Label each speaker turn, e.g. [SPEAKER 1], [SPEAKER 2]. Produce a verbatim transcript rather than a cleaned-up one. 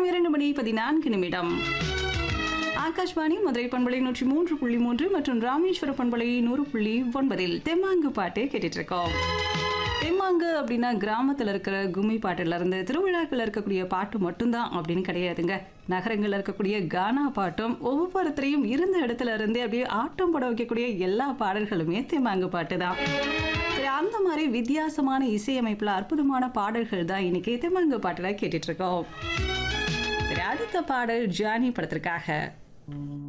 [SPEAKER 1] இரண்டு மணி பதினான்கு நிமிடம். ஆகாஷ்வாணி மதுரை பண்பலை நூற்றி மூன்று புள்ளி மூன்று மற்றும் ராமேஸ்வர பண்பலை நூறு புள்ளி ஒன்பதில் தெம்மாங்கு பாட்டு கேட்டுட்டு இருக்கோம். தெம்மாங்கு அப்படின்னா கிராமத்தில் இருக்கிற கும்மி பாட்டுல இருந்து திருவிழாக்கள் இருக்கக்கூடிய பாட்டு மட்டும்தான் அப்படின்னு கிடையாதுங்க. நகரங்களில் இருக்கக்கூடிய கானா பாட்டும் ஒவ்வொருத்தரையும் இருந்த இடத்துல இருந்தே அப்படியே ஆட்டம் பட வைக்கக்கூடிய எல்லா பாடல்களுமே தெம்மாங்கு பாட்டு தான். சரி, அந்த மாதிரி வித்தியாசமான இசையமைப்புல அற்புதமான பாடல்கள் தான் இன்னைக்கு தெம்மாங்கு பாட்டுல கேட்டுட்டு இருக்கோம். சரி, அடுத்த பாடல் ஜானி படத்திற்காக.